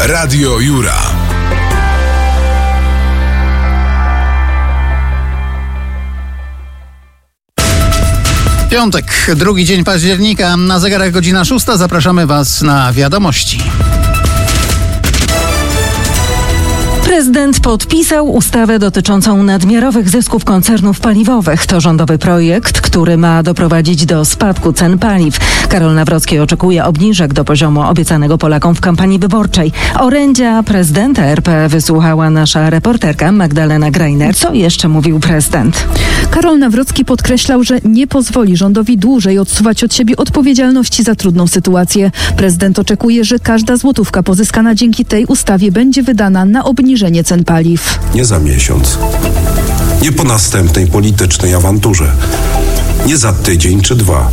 Radio Jura. Piątek, drugi dzień października, na zegarach godzina 6. Zapraszamy Was na wiadomości. Prezydent podpisał ustawę dotyczącą nadmiarowych zysków koncernów paliwowych. To rządowy projekt, który ma doprowadzić do spadku cen paliw. Karol Nawrocki oczekuje obniżek do poziomu obiecanego Polakom w kampanii wyborczej. Orędzia prezydenta RP wysłuchała nasza reporterka Magdalena Greiner. Co jeszcze mówił prezydent? Karol Nawrocki podkreślał, że nie pozwoli rządowi dłużej odsuwać od siebie odpowiedzialności za trudną sytuację. Prezydent oczekuje, że każda złotówka pozyskana dzięki tej ustawie będzie wydana na obniżenie cen paliw. Nie za miesiąc, nie po następnej politycznej awanturze, nie za tydzień czy dwa.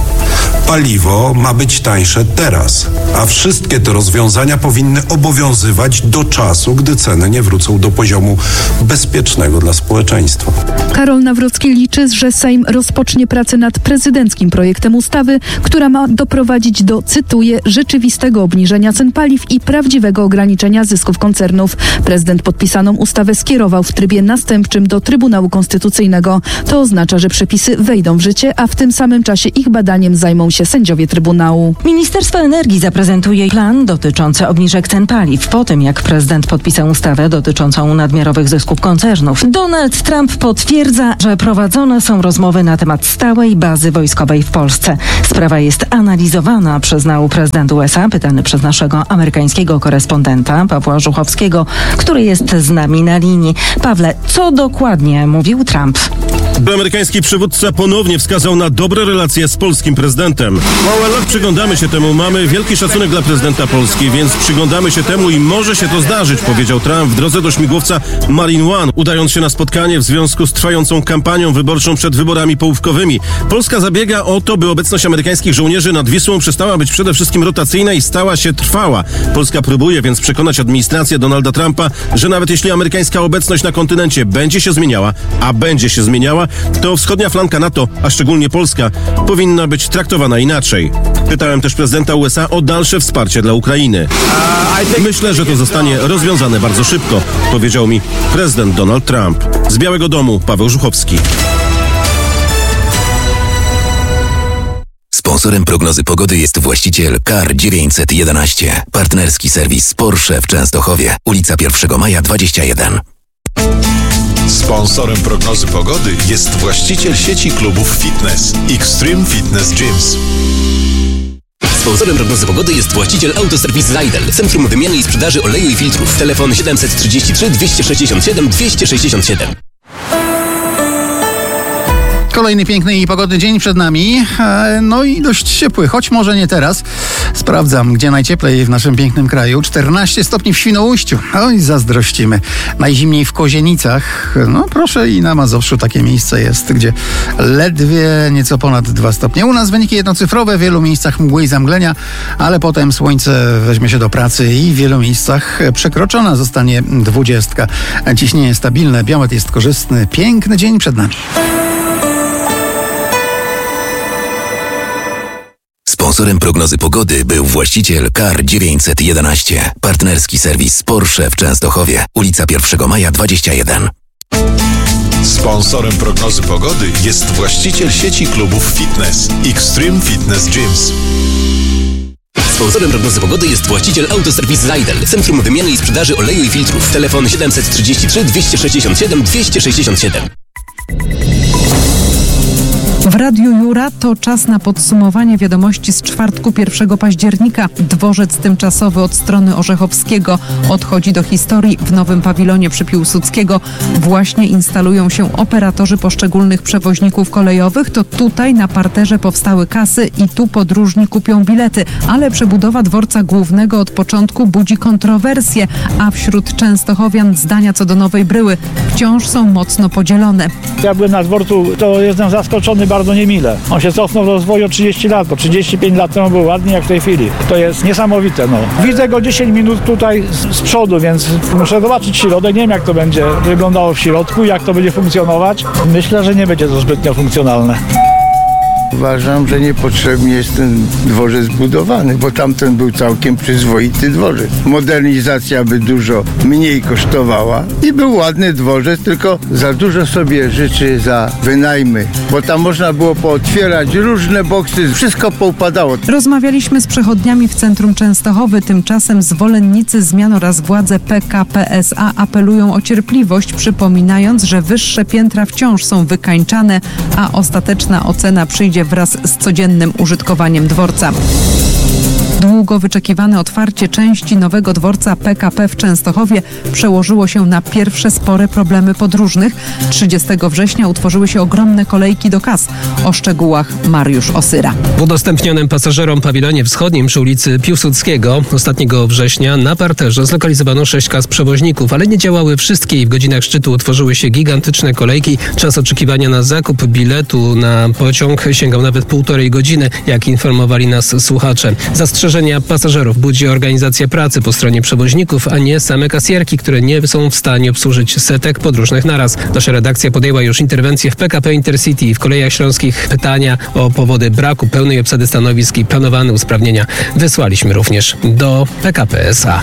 Paliwo ma być tańsze teraz, a wszystkie te rozwiązania powinny obowiązywać do czasu, gdy ceny nie wrócą do poziomu bezpiecznego dla społeczeństwa. Karol Nawrocki liczy, że Sejm rozpocznie pracę nad prezydenckim projektem ustawy, która ma doprowadzić do, cytuję, rzeczywistego obniżenia cen paliw i prawdziwego ograniczenia zysków koncernów. Prezydent podpisaną ustawę skierował w trybie następczym do Trybunału Konstytucyjnego. To oznacza, że przepisy wejdą w życie, a w tym samym czasie ich badaniem zajmą się sędziowie Trybunału. Ministerstwo Energii zaprezentuje plan dotyczący obniżek cen paliw po tym, jak prezydent podpisał ustawę dotyczącą nadmiarowych zysków koncernów. Donald Trump potwierdza, że prowadzone są rozmowy na temat stałej bazy wojskowej w Polsce. Sprawa jest analizowana, przyznał prezydent USA, pytany przez naszego amerykańskiego korespondenta Pawła Żuchowskiego, który jest z nami na linii. Pawle, co dokładnie mówił Trump? By amerykański przywódca ponownie wskazał na dobre relacje z polskim prezydentem. Mało lat przyglądamy się temu. Mamy wielki szacunek dla prezydenta Polski, więc przyglądamy się temu i może się to zdarzyć, powiedział Trump w drodze do śmigłowca Marine One, udając się na spotkanie w związku z trwającą kampanią wyborczą przed wyborami połówkowymi. Polska zabiega o to, by obecność amerykańskich żołnierzy nad Wisłą przestała być przede wszystkim rotacyjna i stała się trwała. Polska próbuje więc przekonać administrację Donalda Trumpa, że nawet jeśli amerykańska obecność na kontynencie będzie się zmieniała, a będzie się zmieniała, to wschodnia flanka NATO, a szczególnie Polska, powinna być traktowana inaczej. Pytałem też prezydenta USA o dalsze wsparcie dla Ukrainy. Myślę, że to zostanie rozwiązane bardzo szybko, powiedział mi prezydent Donald Trump. Z Białego Domu Paweł Żuchowski. Sponsorem prognozy pogody jest właściciel Car 911. Partnerski serwis Porsche w Częstochowie. Ulica 1 Maja 21. Sponsorem prognozy pogody jest właściciel sieci klubów fitness Extreme Fitness Gyms. Sponsorem prognozy pogody jest właściciel Autoserwis Zajdel. Centrum wymiany i sprzedaży oleju i filtrów. Telefon 733 267 267. Kolejny piękny i pogodny dzień przed nami, no i dość ciepły, choć może nie teraz. Sprawdzam, gdzie najcieplej w naszym pięknym kraju. 14 stopni w Świnoujściu. Oj, zazdrościmy. Najzimniej w Kozienicach. No proszę, i na Mazowszu takie miejsce jest, gdzie ledwie nieco ponad 2 stopnie. U nas wyniki jednocyfrowe, w wielu miejscach mgły i zamglenia, ale potem słońce weźmie się do pracy i w wielu miejscach przekroczona zostanie 20. Ciśnienie stabilne, biometr jest korzystny. Piękny dzień przed nami. Sponsorem prognozy pogody był właściciel Car 911. Partnerski serwis Porsche w Częstochowie. Ulica 1 Maja 21. Sponsorem prognozy pogody jest właściciel sieci klubów fitness Extreme Fitness Gyms. Sponsorem prognozy pogody jest właściciel Autoserwis Zajdel. Centrum wymiany i sprzedaży oleju i filtrów. Telefon 733 267 267. W Radiu Jura to czas na podsumowanie wiadomości z czwartku 1 października. Dworzec tymczasowy od strony Orzechowskiego odchodzi do historii. W nowym pawilonie przy Piłsudskiego właśnie instalują się operatorzy poszczególnych przewoźników kolejowych. To tutaj na parterze powstały kasy i tu podróżni kupią bilety. Ale przebudowa dworca głównego od początku budzi kontrowersje, a wśród częstochowian zdania co do Nowej Bryły wciąż są mocno podzielone. Ja byłem na dworcu, to jestem zaskoczony bardzo niemile. On się cofnął w rozwoju o 30 lat, bo 35 lat temu był ładny jak w tej chwili. To jest niesamowite, no. Widzę go 10 minut tutaj z przodu, więc muszę zobaczyć środek. Nie wiem, jak to będzie wyglądało w środku, jak to będzie funkcjonować. Myślę, że nie będzie to zbytnio funkcjonalne. Uważam, że niepotrzebnie jest ten dworzec budowany, bo tamten był całkiem przyzwoity dworzec. Modernizacja by dużo mniej kosztowała i był ładny dworzec, tylko za dużo sobie życzy za wynajmy, bo tam można było pootwierać różne boksy, wszystko poupadało. Rozmawialiśmy z przechodniami w centrum Częstochowy. Tymczasem zwolennicy zmian oraz władze PKP SA apelują o cierpliwość, przypominając, że wyższe piętra wciąż są wykańczane, a ostateczna ocena przyjdzie wraz z codziennym użytkowaniem dworca. Długo wyczekiwane otwarcie części nowego dworca PKP w Częstochowie przełożyło się na pierwsze spore problemy podróżnych. 30 września utworzyły się ogromne kolejki do kas. O szczegółach Mariusz Osyra. W udostępnionym pasażerom pawilonie wschodnim przy ulicy Piłsudskiego ostatniego września na parterze zlokalizowano 6 kas przewoźników, ale nie działały wszystkie i w godzinach szczytu utworzyły się gigantyczne kolejki. Czas oczekiwania na zakup biletu na pociąg sięgał nawet 1,5 godziny, jak informowali nas słuchacze. Zastrzeżenia pasażerów budzi organizacja pracy po stronie przewoźników, a nie same kasjerki, które nie są w stanie obsłużyć setek podróżnych naraz. Nasza redakcja podjęła już interwencję w PKP Intercity i w Kolejach Śląskich. Pytania o powody braku pełnej obsady stanowisk i planowane usprawnienia wysłaliśmy również do PKP SA.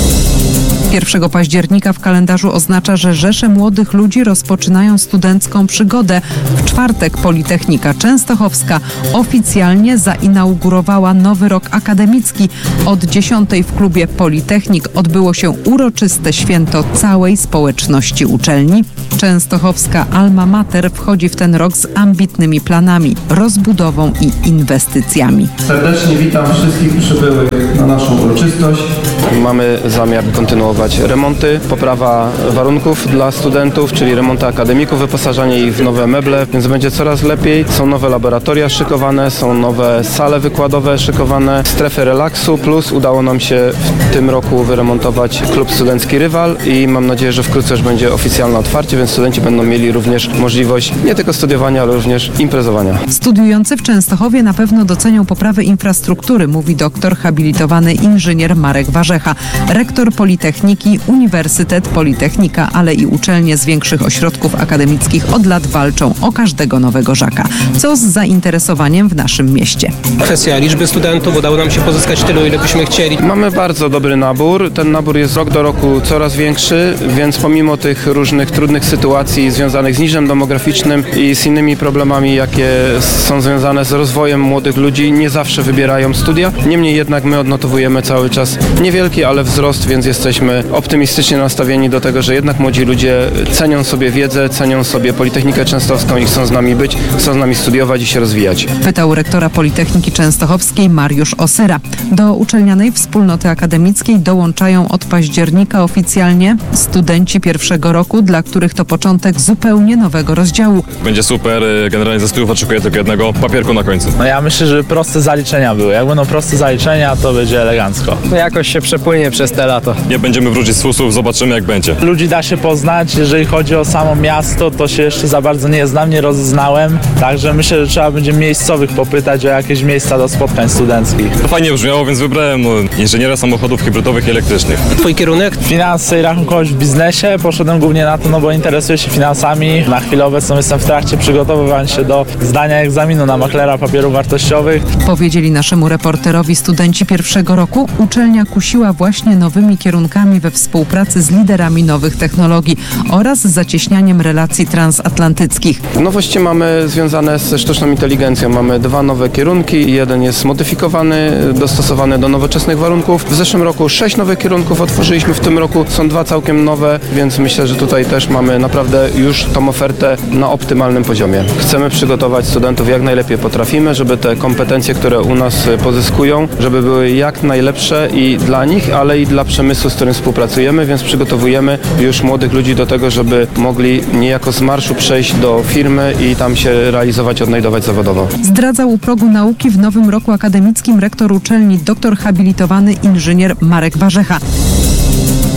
1 października w kalendarzu oznacza, że rzesze młodych ludzi rozpoczynają studencką przygodę. W czwartek Politechnika Częstochowska oficjalnie zainaugurowała nowy rok akademicki. Od 10 w klubie Politechnik odbyło się uroczyste święto całej społeczności uczelni. Częstochowska Alma Mater wchodzi w ten rok z ambitnymi planami, rozbudową i inwestycjami. Serdecznie witam wszystkich przybyłych na naszą uroczystość. Mamy zamiar kontynuować remonty, poprawa warunków dla studentów, czyli remonty akademików, wyposażanie ich w nowe meble, więc będzie coraz lepiej. Są nowe laboratoria szykowane, są nowe sale wykładowe szykowane, strefy relaksu, plus udało nam się w tym roku wyremontować klub studencki Rywal i mam nadzieję, że wkrótce już będzie oficjalne otwarcie, więc studenci będą mieli również możliwość nie tylko studiowania, ale również imprezowania. Studiujący w Częstochowie na pewno docenią poprawę infrastruktury, mówi doktor habilitowany inżynier Marek Warzecha, rektor Politechniki, Uniwersytet, Politechnika, ale i uczelnie z większych ośrodków akademickich od lat walczą o każdego nowego Żaka. Co z zainteresowaniem w naszym mieście? Kwestia liczby studentów, udało nam się pozyskać tylu, ile byśmy chcieli. Mamy bardzo dobry nabór. Ten nabór jest rok do roku coraz większy, więc pomimo tych różnych trudnych sytuacji związanych z niżem demograficznym i z innymi problemami, jakie są związane z rozwojem młodych ludzi, nie zawsze wybierają studia. Niemniej jednak my odnotowujemy cały czas niewielki, ale wzrost, więc jesteśmy optymistycznie nastawieni do tego, że jednak młodzi ludzie cenią sobie wiedzę, cenią sobie Politechnikę Częstochowską i chcą z nami być, chcą z nami studiować i się rozwijać. Pytał rektora Politechniki Częstochowskiej Mariusz Osyra. Do uczelnianej wspólnoty akademickiej dołączają od października oficjalnie studenci pierwszego roku, dla których to początek zupełnie nowego rozdziału. Będzie super, generalnie ze studiów oczekuję tylko jednego papierku na końcu. No ja myślę, że proste zaliczenia były. Jak będą proste zaliczenia, to będzie elegancko. No jakoś się przepłynie przez te lato. Nie będziemy wrócić z fusów, zobaczymy jak będzie. Ludzi da się poznać, jeżeli chodzi o samo miasto, to się jeszcze za bardzo nie znam, nie rozeznałem, także myślę, że trzeba będzie miejscowych popytać o jakieś miejsca do spotkań studenckich. To fajnie brzmiało, więc wybrałem inżyniera samochodów hybrydowych i elektrycznych. Twój kierunek? Finanse i rachunkowość w biznesie. Poszedłem głównie na to, no bo interesuję się finansami. Na chwilę obecną jestem w trakcie przygotowywania się do zdania egzaminu na maklera papierów wartościowych. Powiedzieli naszemu reporterowi studenci pierwszego roku. Uczelnia kusiła właśnie nowymi kierunkami we współpracy z liderami nowych technologii oraz zacieśnianiem relacji transatlantyckich. Nowości mamy związane ze sztuczną inteligencją. Mamy 2 nowe kierunki. Jeden jest modyfikowany, dostosowany do nowoczesnych warunków. W zeszłym roku 6 nowych kierunków otworzyliśmy, w tym roku są 2 całkiem nowe, więc myślę, że tutaj też mamy naprawdę już tą ofertę na optymalnym poziomie. Chcemy przygotować studentów jak najlepiej potrafimy, żeby te kompetencje, które u nas pozyskują, żeby były jak najlepsze i dla nich, ale i dla przemysłu, z którym współpracujemy, więc przygotowujemy już młodych ludzi do tego, żeby mogli niejako z marszu przejść do firmy i tam się realizować, odnajdować zawodowo. Zdradzał u progu nauki w nowym roku akademickim rektor uczelni, doktor habilitowany inżynier Marek Warzecha.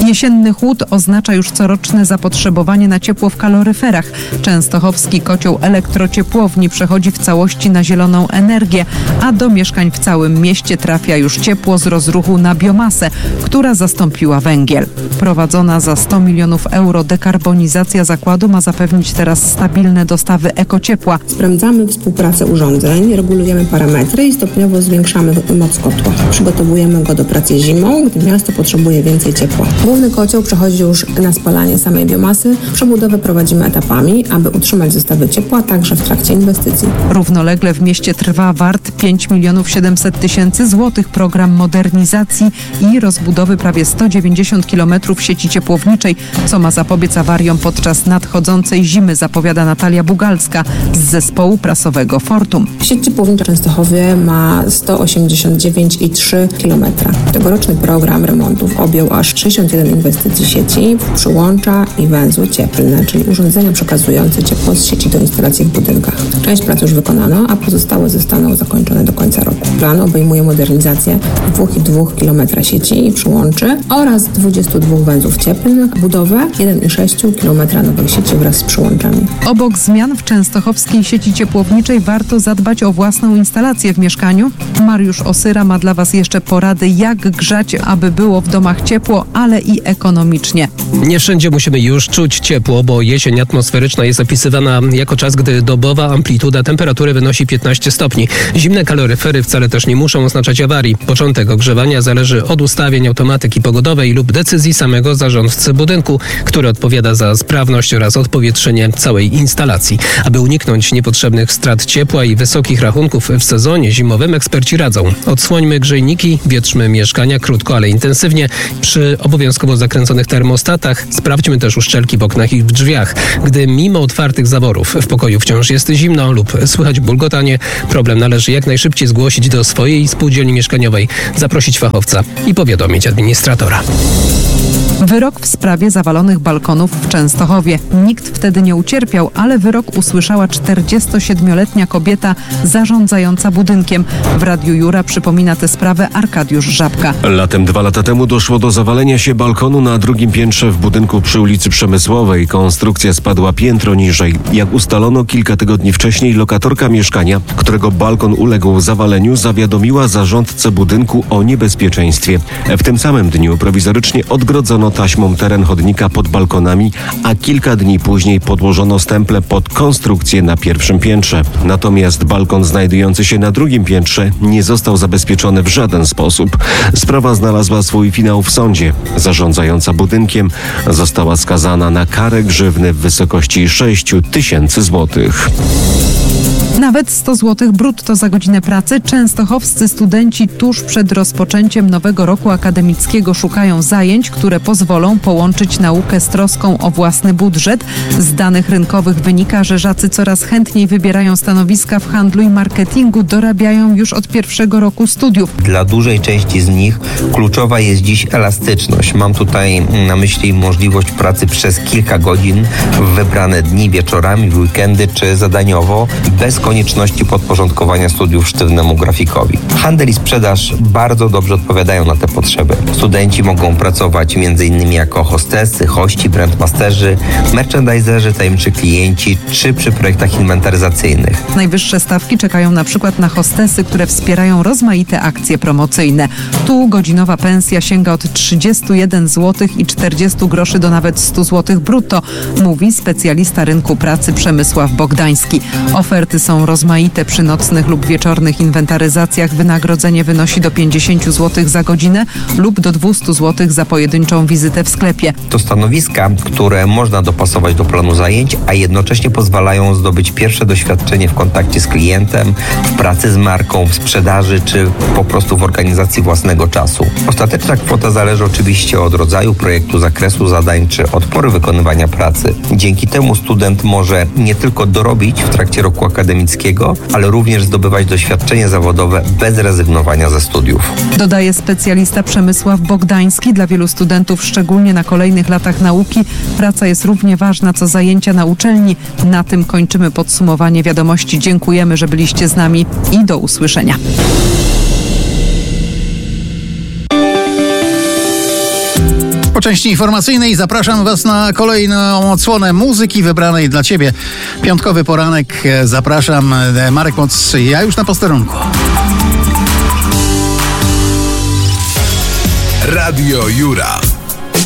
Jesienny chłód oznacza już coroczne zapotrzebowanie na ciepło w kaloryferach. Częstochowski kocioł elektrociepłowni przechodzi w całości na zieloną energię, a do mieszkań w całym mieście trafia już ciepło z rozruchu na biomasę, która zastąpiła węgiel. Prowadzona za 100 milionów euro dekarbonizacja zakładu ma zapewnić teraz stabilne dostawy ekociepła. Sprawdzamy współpracę urządzeń, regulujemy parametry i stopniowo zwiększamy moc kotła. Przygotowujemy go do pracy zimą, gdy miasto potrzebuje więcej ciepła. Główny kocioł przechodzi już na spalanie samej biomasy. Przebudowę prowadzimy etapami, aby utrzymać zestawy ciepła także w trakcie inwestycji. Równolegle w mieście trwa wart 5 700 000 złotych program modernizacji i rozbudowy prawie 190 km sieci ciepłowniczej, co ma zapobiec awariom podczas nadchodzącej zimy, zapowiada Natalia Bugalska z zespołu prasowego Fortum. Sieć ciepłownicza w Częstochowie ma 189,3 km. Tegoroczny program remontów objął aż 61 inwestycji sieci, przyłącza i węzły cieplne, czyli urządzenia przekazujące ciepło z sieci do instalacji w budynkach. Część prac już wykonano, a pozostałe zostaną zakończone do końca roku. Plan obejmuje modernizację 2,2 km sieci i przyłączy oraz 22 węzłów cieplnych, budowę 1,6 km nowych sieci wraz z przyłączami. Obok zmian w częstochowskiej sieci ciepłowniczej warto zadbać o własną instalację w mieszkaniu. Mariusz Osyra ma dla Was jeszcze porady, jak grzać, aby było w domach ciepło, ale i ekonomicznie. Nie wszędzie musimy już czuć ciepło, bo jesień atmosferyczna jest opisywana jako czas, gdy dobowa amplituda temperatury wynosi 15 stopni. Zimne kaloryfery wcale też nie muszą oznaczać awarii. Początek ogrzewania zależy od ustawień automatyki pogodowej lub decyzji samego zarządcy budynku, który odpowiada za sprawność oraz odpowietrzenie całej instalacji. Aby uniknąć niepotrzebnych strat ciepła i wysokich rachunków w sezonie zimowym, eksperci radzą: odsłońmy grzejniki, wietrzmy mieszkania krótko, ale intensywnie. Przy obowiązkowo zakręconych termostatach sprawdźmy też uszczelki w oknach i w drzwiach. Gdy mimo otwartych zaworów w pokoju wciąż jest zimno lub słychać bulgotanie, problem należy jak najszybciej zgłosić do swojej spółdzielni mieszkaniowej, zaprosić fachowca i powiadomić administratora. Wyrok w sprawie zawalonych balkonów w Częstochowie. Nikt wtedy nie ucierpiał, ale wyrok usłyszała 47-letnia kobieta zarządzająca budynkiem. W Radiu Jura przypomina tę sprawę Arkadiusz Żabka. Latem 2 lata temu doszło do zawalenia się balkonu na drugim piętrze w budynku przy ulicy Przemysłowej. Konstrukcja spadła piętro niżej. Jak ustalono kilka tygodni wcześniej, lokatorka mieszkania, którego balkon uległ zawaleniu, zawiadomiła zarządcę budynku o niebezpieczeństwie. W tym samym dniu prowizorycznie odgrodzono taśmą teren chodnika pod balkonami, a kilka dni później podłożono stemple pod konstrukcję na pierwszym piętrze. Natomiast balkon znajdujący się na drugim piętrze nie został zabezpieczony w żaden sposób. Sprawa znalazła swój finał w sądzie. Zarządzająca budynkiem została skazana na karę grzywny w wysokości 6 000 złotych. Nawet 100 zł brutto za godzinę pracy. Częstochowscy studenci tuż przed rozpoczęciem nowego roku akademickiego szukają zajęć, które pozwolą połączyć naukę z troską o własny budżet. Z danych rynkowych wynika, że żacy coraz chętniej wybierają stanowiska w handlu i marketingu, dorabiają już od pierwszego roku studiów. Dla dużej części z nich kluczowa jest dziś elastyczność. Mam tutaj na myśli możliwość pracy przez kilka godzin w wybrane dni, wieczorami, w weekendy czy zadaniowo, bez konieczności podporządkowania studiów sztywnemu grafikowi. Handel i sprzedaż bardzo dobrze odpowiadają na te potrzeby. Studenci mogą pracować m.in. jako hostesy, hości, brandmasterzy, merchandiserzy, tajemniczy klienci czy przy projektach inwentaryzacyjnych. Najwyższe stawki czekają na przykład na hostesy, które wspierają rozmaite akcje promocyjne. Tu godzinowa pensja sięga od 31 zł i 40 groszy do nawet 100 zł brutto, mówi specjalista rynku pracy Przemysław Bogdański. Oferty są rozmaite. Przy nocnych lub wieczornych inwentaryzacjach wynagrodzenie wynosi do 50 zł za godzinę lub do 200 zł za pojedynczą wizytę w sklepie. To stanowiska, które można dopasować do planu zajęć, a jednocześnie pozwalają zdobyć pierwsze doświadczenie w kontakcie z klientem, w pracy z marką, w sprzedaży czy po prostu w organizacji własnego czasu. Ostateczna kwota zależy oczywiście od rodzaju projektu, zakresu zadań czy od pory wykonywania pracy. Dzięki temu student może nie tylko dorobić w trakcie roku akademickiego, ale również zdobywać doświadczenie zawodowe bez rezygnowania ze studiów. Dodaje specjalista Przemysław Bogdański. Dla wielu studentów, szczególnie na kolejnych latach nauki, praca jest równie ważna co zajęcia na uczelni. Na tym kończymy podsumowanie wiadomości. Dziękujemy, że byliście z nami i do usłyszenia. Po części informacyjnej zapraszam Was na kolejną odsłonę muzyki wybranej dla Ciebie. Piątkowy poranek, zapraszam. Marek Moc, ja już na posterunku. Radio Jura.